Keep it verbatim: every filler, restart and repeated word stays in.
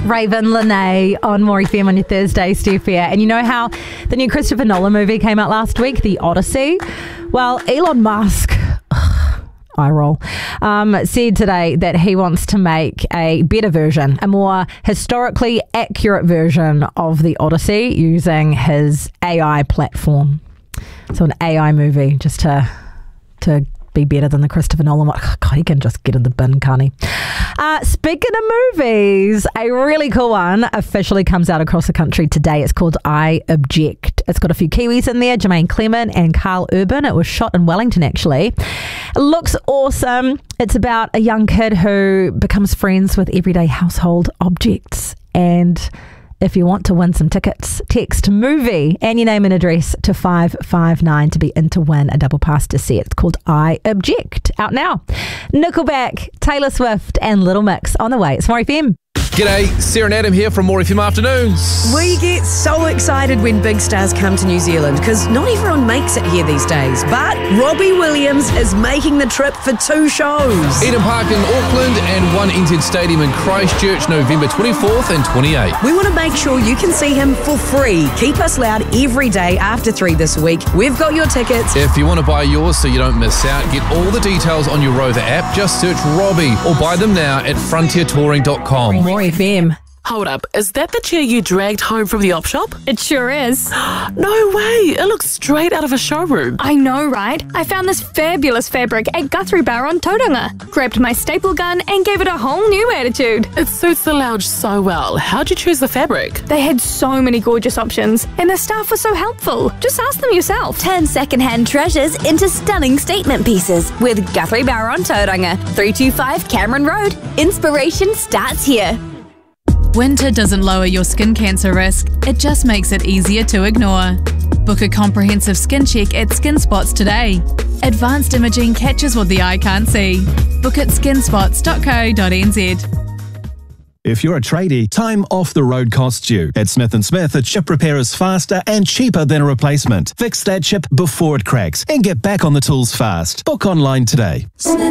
Raven, Lene on More F M on your Thursday, Steph here. And you know how the new Christopher Nolan movie came out last week, The Odyssey? Well, Elon Musk, ugh, eye roll, um, said today that he wants to make a better version, a more historically accurate version of The Odyssey using his A I platform. So an A I movie just to to be better than the Christopher Nolan one. God, he can just get in the bin, can't he? Uh, speaking of movies, a really cool one officially comes out across the country today. It's called I Object. It's got a few Kiwis in there, Jermaine Clement and Carl Urban. It was shot in Wellington, actually. It looks awesome. It's about a young kid who becomes friends with everyday household objects. And if you want to win some tickets, text movie and your name and address to five five nine to be in to win a double pass to see it. It's called I Object. Out now. Nickelback, Taylor Swift and Little Mix on the way. It's More F M. G'day, Sarah and Adam here from More F M Afternoons. We get so excited when big stars come to New Zealand because not everyone makes it here these days. But Robbie Williams is making the trip for two shows. Eden Park in Auckland and One N Z Stadium in Christchurch, November twenty-fourth and twenty-eighth. We want to make sure you can see him for free. Keep us loud every day after three this week. We've got your tickets. If you want to buy yours so you don't miss out, get all the details on your Rover app. Just search Robbie or buy them now at frontier touring dot com. More F M. Hold up, is that the chair you dragged home from the op shop? It sure is. No way, it looks straight out of a showroom. I know, right? I found this fabulous fabric at Guthrie Bar on Tauranga. Grabbed my staple gun and gave it a whole new attitude. It suits the lounge so well. How'd you choose the fabric? They had so many gorgeous options and the staff was so helpful. Just ask them yourself. Turn second-hand treasures into stunning statement pieces with Guthrie Bar on Tauranga, three two five Cameron Road. Inspiration starts here. Winter doesn't lower your skin cancer risk, it just makes it easier to ignore. Book a comprehensive skin check at Skin Spots today. Advanced imaging catches what the eye can't see. Book at skin spots dot co dot n z. If you're a tradie, time off the road costs you. At Smith and Smith, a chip repair is faster and cheaper than a replacement. Fix that chip before it cracks and get back on the tools fast. Book online today.